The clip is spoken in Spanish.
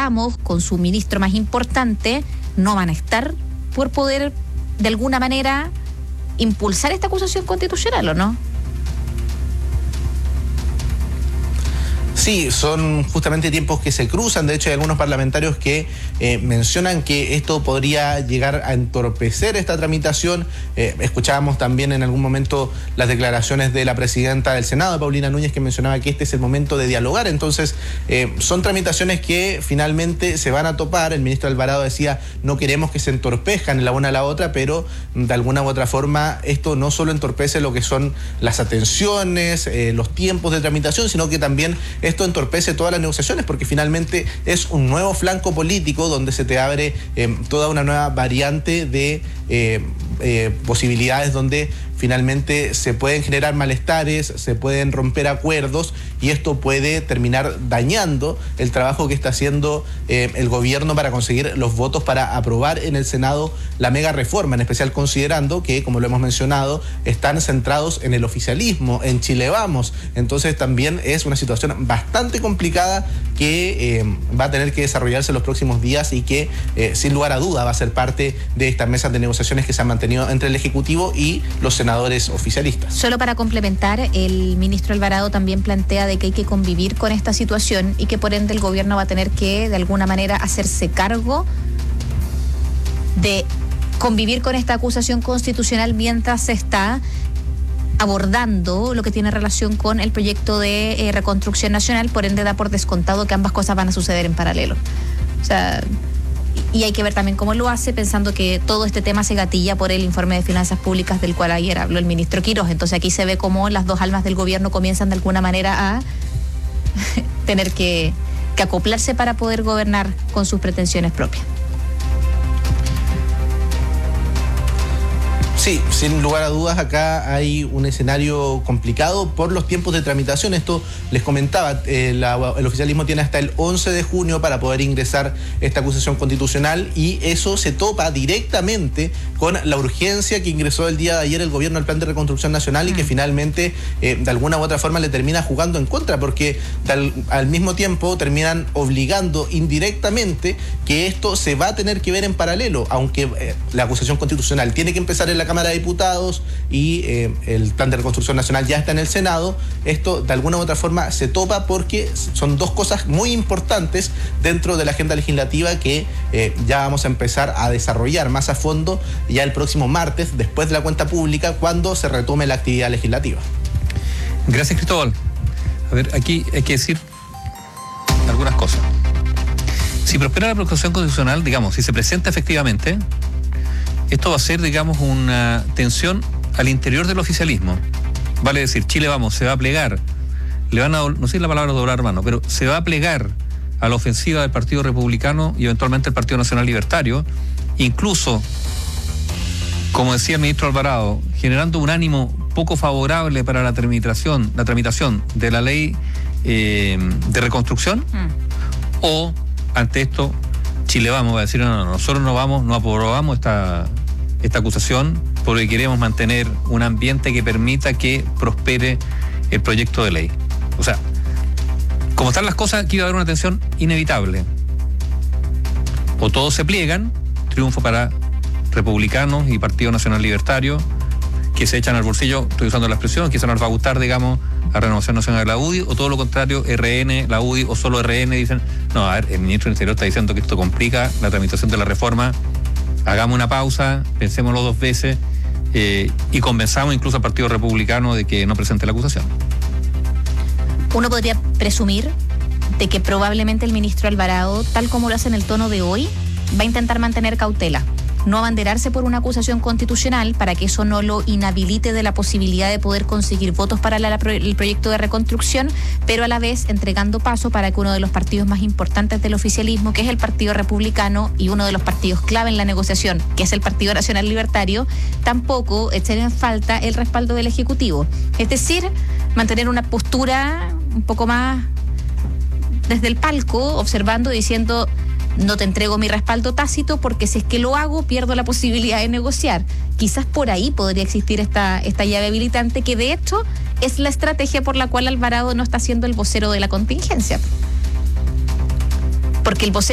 Ramos, con su ministro más importante, no van a estar por poder, de alguna manera, impulsar esta acusación constitucional, ¿o no? Sí, son justamente tiempos que se cruzan. De hecho, hay algunos parlamentarios que mencionan que esto podría llegar a entorpecer esta tramitación. Escuchábamos también en algún momento las declaraciones de la presidenta del Senado, Paulina Núñez, que mencionaba que este es el momento de dialogar. Entonces, son tramitaciones que finalmente se van a topar. El ministro Alvarado decía, no queremos que se entorpezcan en la una a la otra, pero de alguna u otra forma esto no solo entorpece lo que son las atenciones, los tiempos de tramitación, sino que también esto entorpece todas las negociaciones, porque finalmente es un nuevo flanco político donde se te abre toda una nueva variante de posibilidades donde finalmente se pueden generar malestares, se pueden romper acuerdos, y esto puede terminar dañando el trabajo que está haciendo el gobierno para conseguir los votos para aprobar en el Senado la mega reforma, en especial considerando que, como lo hemos mencionado, están centrados en el oficialismo, en Chile Vamos. Entonces también es una situación bastante complicada que va a tener que desarrollarse en los próximos días y que sin lugar a duda va a ser parte de estas mesas de negociaciones que se han mantenido entre el Ejecutivo y los senadores oficialistas. Solo para complementar, el ministro Alvarado también plantea de que hay que convivir con esta situación y que por ende el gobierno va a tener que de alguna manera hacerse cargo de convivir con esta acusación constitucional mientras se está abordando lo que tiene relación con el proyecto de reconstrucción nacional. Por ende da por descontado que ambas cosas van a suceder en paralelo. O sea, y hay que ver también cómo lo hace, pensando que todo este tema se gatilla por el informe de finanzas públicas del cual ayer habló el ministro Quirós. Entonces aquí se ve cómo las dos almas del gobierno comienzan de alguna manera a tener que acoplarse para poder gobernar con sus pretensiones propias. Sí, sin lugar a dudas acá hay un escenario complicado por los tiempos de tramitación. Esto les comentaba, el oficialismo tiene hasta el 11 de junio para poder ingresar esta acusación constitucional, y eso se topa directamente con la urgencia que ingresó el día de ayer el gobierno al plan de reconstrucción nacional y que finalmente de alguna u otra forma le termina jugando en contra, porque al mismo tiempo terminan obligando indirectamente que esto se va a tener que ver en paralelo, aunque la acusación constitucional tiene que empezar en la Cámara de Diputados y el plan de reconstrucción nacional ya está en el Senado. Esto de alguna u otra forma se topa porque son dos cosas muy importantes dentro de la agenda legislativa que ya vamos a empezar a desarrollar más a fondo ya el próximo martes, después de la cuenta pública, cuando se retome la actividad legislativa. Gracias, Cristóbal. A ver, aquí hay que decir algunas cosas. Si prospera la proclamación constitucional, digamos, si se presenta efectivamente, esto va a ser, digamos, una tensión al interior del oficialismo. Vale decir, Chile Vamos se va a plegar, le van a, no sé la palabra doblar mano, pero se va a plegar a la ofensiva del Partido Republicano y eventualmente el Partido Nacional Libertario, incluso, como decía el ministro Alvarado, generando un ánimo poco favorable para la tramitación de la ley de reconstrucción, o ante esto Chile Vamos va a decir, no, nosotros no aprobamos esta acusación porque queremos mantener un ambiente que permita que prospere el proyecto de ley. O sea, como están las cosas, aquí va a haber una tensión inevitable. O todos se pliegan, triunfo para republicanos y Partido Nacional Libertario, que se echan al bolsillo, estoy usando la expresión, que se nos va a gustar, digamos, a Renovación Nacional de la UDI, o todo lo contrario, RN, la UDI o solo RN, dicen, no, a ver, el ministro del Interior está diciendo que esto complica la tramitación de la reforma, hagamos una pausa, pensémoslo dos veces, y convenzamos incluso al Partido Republicano de que no presente la acusación. Uno podría presumir de que probablemente el ministro Alvarado, tal como lo hace en el tono de hoy, va a intentar mantener cautela, no abanderarse por una acusación constitucional para que eso no lo inhabilite de la posibilidad de poder conseguir votos para el proyecto de reconstrucción, pero a la vez entregando paso para que uno de los partidos más importantes del oficialismo, que es el Partido Republicano, y uno de los partidos clave en la negociación, que es el Partido Nacional Libertario, tampoco echen en falta el respaldo del Ejecutivo. Es decir, mantener una postura un poco más desde el palco, observando, diciendo: no te entrego mi respaldo tácito porque si es que lo hago pierdo la posibilidad de negociar. Quizás por ahí podría existir esta llave habilitante, que de hecho es la estrategia por la cual Alvarado no está siendo el vocero de la contingencia. Porque el vocero